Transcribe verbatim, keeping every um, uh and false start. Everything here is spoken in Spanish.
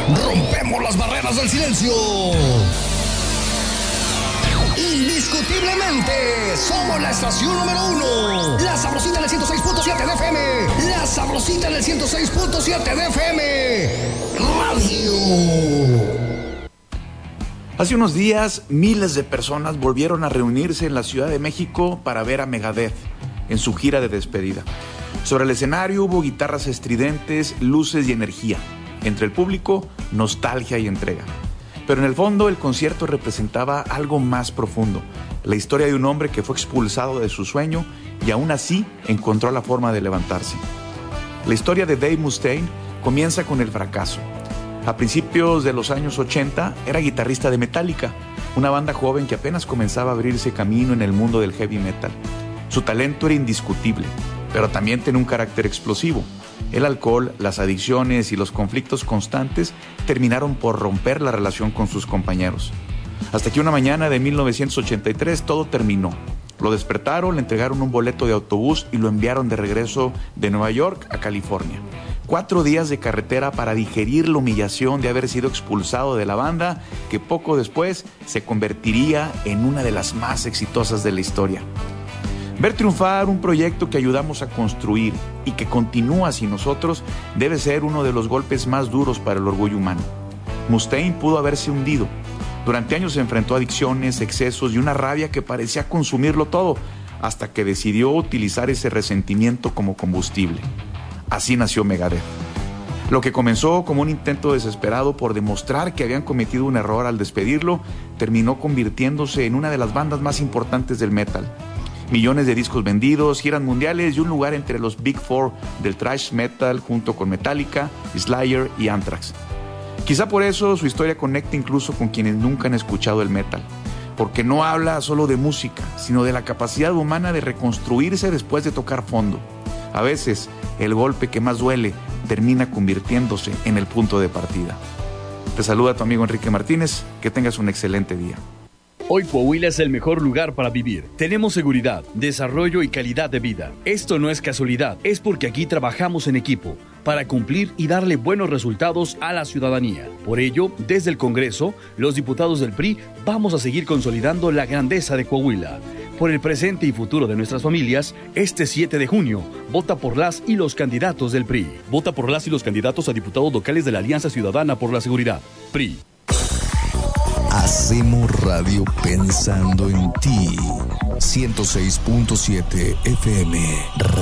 Rompemos las barreras del silencio. Indiscutiblemente, somos la estación número uno. La Sabrosita en el ciento seis punto siete de F M. La Sabrosita en el ciento seis punto siete de F M. Radio. Hace unos días, miles de personas volvieron a reunirse en la Ciudad de México para ver a Megadeth en su gira de despedida. Sobre el escenario hubo guitarras estridentes, luces y energía. Entre el público, nostalgia y entrega. Pero en el fondo el concierto representaba algo más profundo, la historia de un hombre que fue expulsado de su sueño y aún así encontró la forma de levantarse. La historia de Dave Mustaine comienza con el fracaso. A principios de los años ochenta era guitarrista de Metallica, una banda joven que apenas comenzaba a abrirse camino en el mundo del heavy metal. Su talento era indiscutible, pero también tenía un carácter explosivo. El alcohol, las adicciones y los conflictos constantes terminaron por romper la relación con sus compañeros. Hasta que una mañana de mil novecientos ochenta y tres todo terminó. Lo despertaron, le entregaron un boleto de autobús y lo enviaron de regreso de Nueva York a California. Cuatro días de carretera para digerir la humillación de haber sido expulsado de la banda, que poco después se convertiría en una de las más exitosas de la historia. Ver triunfar un proyecto que ayudamos a construir y que continúa sin nosotros debe ser uno de los golpes más duros para el orgullo humano. Mustaine pudo haberse hundido. Durante años se enfrentó a adicciones, excesos y una rabia que parecía consumirlo todo, hasta que decidió utilizar ese resentimiento como combustible. Así nació Megadeth. Lo que comenzó como un intento desesperado por demostrar que habían cometido un error al despedirlo, terminó convirtiéndose en una de las bandas más importantes del metal. Millones de discos vendidos, giras mundiales y un lugar entre los Big Four del thrash metal junto con Metallica, Slayer y Anthrax. Quizá por eso su historia conecta incluso con quienes nunca han escuchado el metal, porque no habla solo de música, sino de la capacidad humana de reconstruirse después de tocar fondo. A veces, el golpe que más duele termina convirtiéndose en el punto de partida. Te saluda tu amigo Enrique Martínez, que tengas un excelente día. Hoy Coahuila es el mejor lugar para vivir. Tenemos seguridad, desarrollo y calidad de vida. Esto no es casualidad, es porque aquí trabajamos en equipo para cumplir y darle buenos resultados a la ciudadanía. Por ello, desde el Congreso, los diputados del P R I vamos a seguir consolidando la grandeza de Coahuila. Por el presente y futuro de nuestras familias, este siete de junio, vota por las y los candidatos del P R I. Vota por las y los candidatos a diputados locales de la Alianza Ciudadana por la Seguridad. P R I. Hacemos radio pensando en ti. ciento seis punto siete F M.